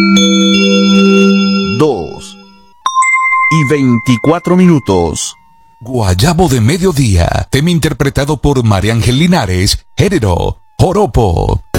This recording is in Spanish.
2:24. Guayabo de mediodía, tema interpretado por María Ángel Linares, género, joropo.